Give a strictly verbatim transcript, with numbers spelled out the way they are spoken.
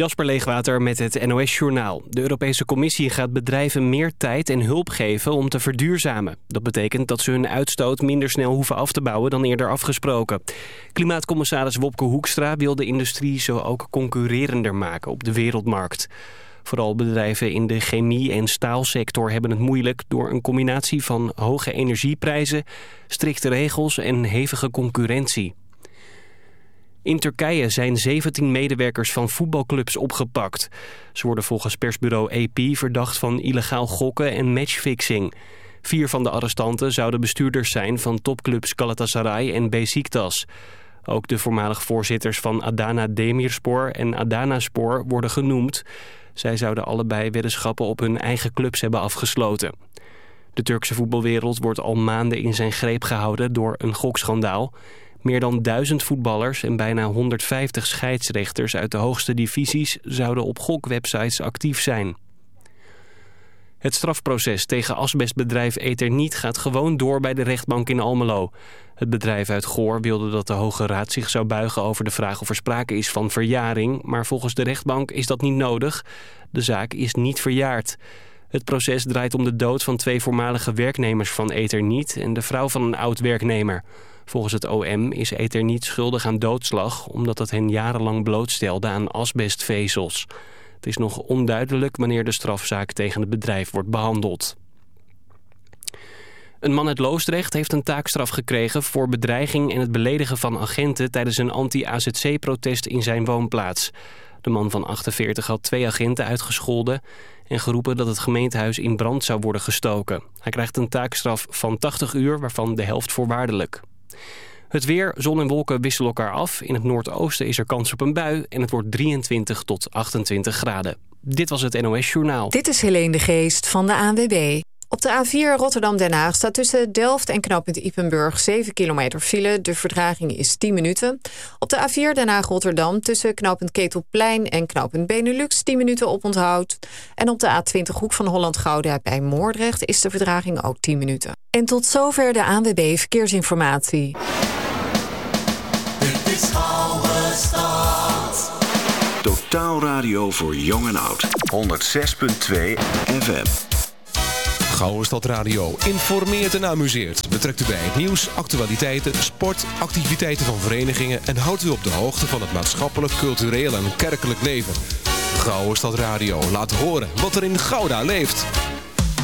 Jasper Leegwater met het N O S-journaal. De Europese Commissie gaat bedrijven meer tijd en hulp geven om te verduurzamen. Dat betekent dat ze hun uitstoot minder snel hoeven af te bouwen dan eerder afgesproken. Klimaatcommissaris Wopke Hoekstra wil de industrie zo ook concurrerender maken op de wereldmarkt. Vooral bedrijven in de chemie- en staalsector hebben het moeilijk door een combinatie van hoge energieprijzen, strikte regels en hevige concurrentie. In Turkije zijn zeventien medewerkers van voetbalclubs opgepakt. Ze worden volgens persbureau A P verdacht van illegaal gokken en matchfixing. Vier van de arrestanten zouden bestuurders zijn van topclubs Galatasaray en Beşiktaş. Ook de voormalig voorzitters van Adana Demirspor en Adanaspor worden genoemd. Zij zouden allebei weddenschappen op hun eigen clubs hebben afgesloten. De Turkse voetbalwereld wordt al maanden in zijn greep gehouden door een gokschandaal. Meer dan duizend voetballers en bijna honderdvijftig scheidsrechters uit de hoogste divisies zouden op gokwebsites actief zijn. Het strafproces tegen asbestbedrijf Eternit gaat gewoon door bij de rechtbank in Almelo. Het bedrijf uit Goor wilde dat de Hoge Raad zich zou buigen over de vraag of er sprake is van verjaring, maar volgens de rechtbank is dat niet nodig. De zaak is niet verjaard. Het proces draait om de dood van twee voormalige werknemers van Eternit en de vrouw van een oud-werknemer. Volgens het O M is Eternit schuldig aan doodslag omdat het hen jarenlang blootstelde aan asbestvezels. Het is nog onduidelijk wanneer de strafzaak tegen het bedrijf wordt behandeld. Een man uit Loosdrecht heeft een taakstraf gekregen voor bedreiging en het beledigen van agenten tijdens een anti-A Z C-protest in zijn woonplaats. De man van achtenveertig had twee agenten uitgescholden en geroepen dat het gemeentehuis in brand zou worden gestoken. Hij krijgt een taakstraf van tachtig uur, waarvan de helft voorwaardelijk. Het weer, zon en wolken wisselen elkaar af. In het noordoosten is er kans op een bui en het wordt drieëntwintig tot achtentwintig graden. Dit was het N O S-journaal. Dit is Helene de Geest van de A N W B. Op de A vier Rotterdam-Den Haag staat tussen Delft en knooppunt Ypenburg zeven kilometer file. De vertraging is tien minuten. Op de A vier Den Haag-Rotterdam tussen knooppunt Ketelplein en knooppunt Benelux tien minuten oponthoud. En op de A twintig Hoek van Holland-Gouda bij Moordrecht is de vertraging ook tien minuten. En tot zover de A N W B Verkeersinformatie. Dit is Oude Stad. Totaal radio voor jong en oud. honderd zes komma twee F M. Gouden Stad Radio informeert en amuseert. Betrekt u bij het nieuws, actualiteiten, sport, activiteiten van verenigingen en houdt u op de hoogte van het maatschappelijk, cultureel en kerkelijk leven. Gouden Stad Radio laat horen wat er in Gouda leeft.